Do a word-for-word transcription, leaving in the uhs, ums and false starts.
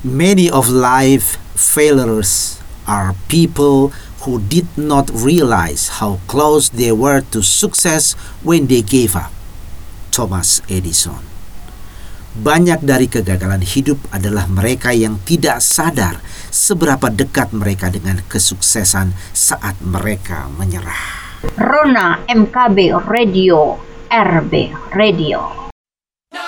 Many of life failures are people who did not realize how close they were to success when they gave up. Thomas Edison. Banyak dari kegagalan hidup adalah mereka yang tidak sadar seberapa dekat mereka dengan kesuksesan saat mereka menyerah. Rona M K B Radio, R B Radio.